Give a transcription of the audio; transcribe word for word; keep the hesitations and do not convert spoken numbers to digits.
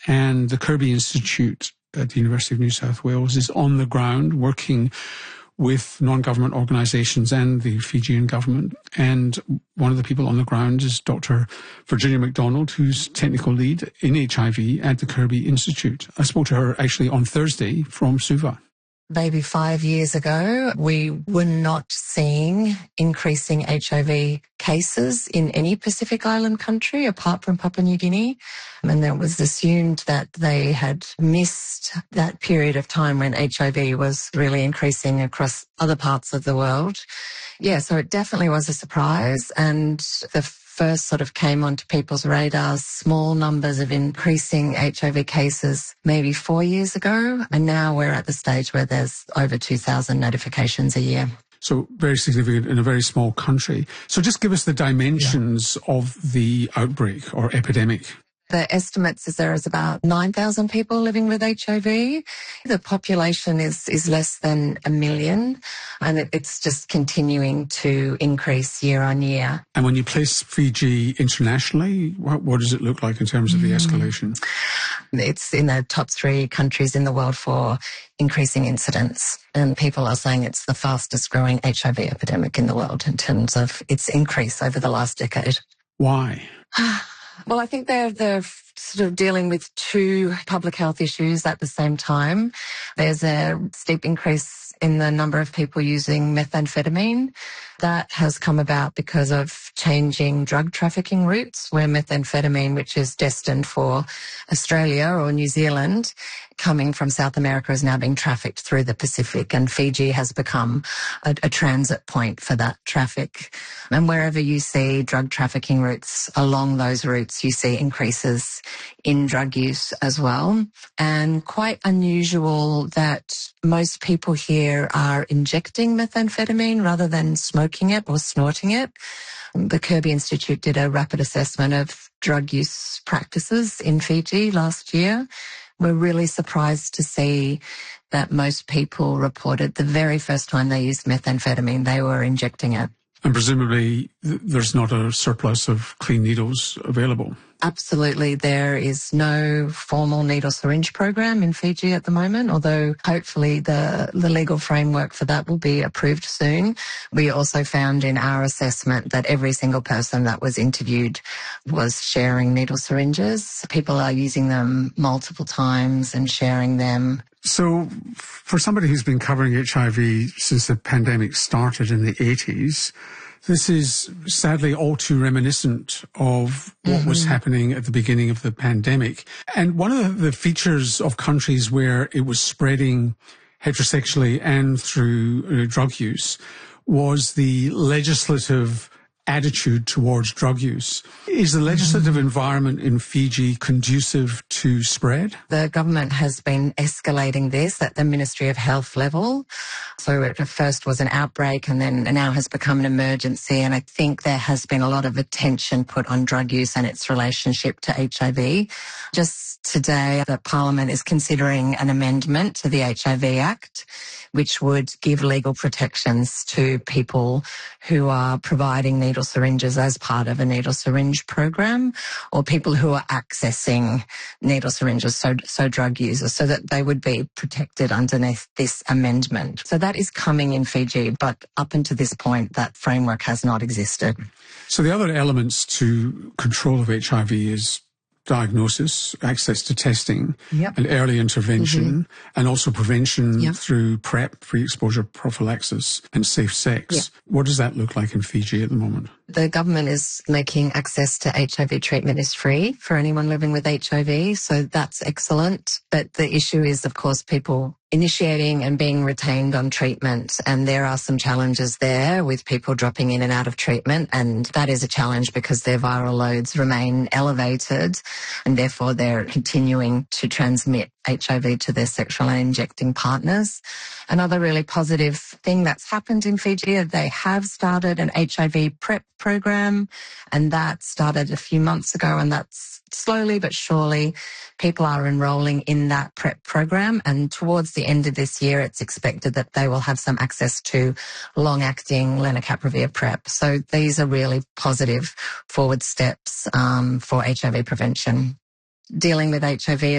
And the Kirby Institute at the University of New South Wales is on the ground working with non-government organisations and the Fijian government. And one of the people on the ground is Doctor Virginia McDonald, who's technical lead in H I V at the Kirby Institute. I spoke to her actually on Thursday from Suva. Maybe five years ago, we were not seeing increasing H I V cases in any Pacific Island country apart from Papua New Guinea. And it was assumed that they had missed that period of time when H I V was really increasing across other parts of the world. Yeah, so it definitely was a surprise. And the first sort of came onto people's radars, small numbers of increasing H I V cases maybe four years ago. And now we're at the stage where there's over two thousand notifications a year. So very significant in a very small country. So just give us the dimensions yeah. of the outbreak or epidemic. The estimates is there is about nine thousand people living with H I V. The population is, is less than a million, and it, it's just continuing to increase year on year. And when you place Fiji internationally, what, what does it look like in terms of the escalation? It's in the top three countries in the world for increasing incidence. And people are saying it's the fastest growing H I V epidemic in the world in terms of its increase over the last decade. Why? Well, I think they're, they're sort of dealing with two public health issues at the same time. There's a steep increase in the number of people using methamphetamine. That has come about because of changing drug trafficking routes, where methamphetamine, which is destined for Australia or New Zealand, coming from South America, is now being trafficked through the Pacific, and Fiji has become a, a transit point for that traffic. And wherever you see drug trafficking routes along those routes, you see increases in drug use as well. And quite unusual that most people here are injecting methamphetamine rather than smoking it or snorting it. The Kirby Institute did a rapid assessment of drug use practices in Fiji last year. We're really surprised to see that most people reported the very first time they used methamphetamine, they were injecting it. And presumably th- there's not a surplus of clean needles available. Absolutely. There is no formal needle syringe program in Fiji at the moment, although hopefully the, the legal framework for that will be approved soon. We also found in our assessment that every single person that was interviewed was sharing needle syringes. People are using them multiple times and sharing them. So for somebody who's been covering H I V since the pandemic started in the eighties, this is sadly all too reminiscent of what mm-hmm. was happening at the beginning of the pandemic. And one of the features of countries where it was spreading heterosexually and through uh, drug use was the legislative attitude towards drug use. Is the legislative environment in Fiji conducive to spread? The government has been escalating this at the Ministry of Health level. So it first was an outbreak and then now has become an emergency. And I think there has been a lot of attention put on drug use and its relationship to H I V. Just today, the Parliament is considering an amendment to the H I V Act, which would give legal protections to people who are providing needle syringes as part of a needle syringe program, or people who are accessing needle syringes, so, so drug users, so that they would be protected underneath this amendment. So that is coming in Fiji, but up until this point, that framework has not existed. So the other elements to control of H I V is diagnosis, access to testing, yep. and early intervention, mm-hmm. and also prevention yep. through PrEP, pre-exposure prophylaxis, and safe sex. Yep. What does that look like in Fiji at the moment? The government is making access to H I V treatment is free for anyone living with H I V, so that's excellent. But the issue is, of course, people initiating and being retained on treatment, and there are some challenges there with people dropping in and out of treatment, and that is a challenge because their viral loads remain elevated and therefore they're continuing to transmit H I V to their sexual and injecting partners. Another really positive thing that's happened in Fiji, they have started an H I V PrEP program, and that started a few months ago, and that's slowly but surely people are enrolling in that PrEP program, and towards the end of this year it's expected that they will have some access to long-acting lenacapavir PrEP. So these are really positive forward steps um, for H I V prevention. Dealing with H I V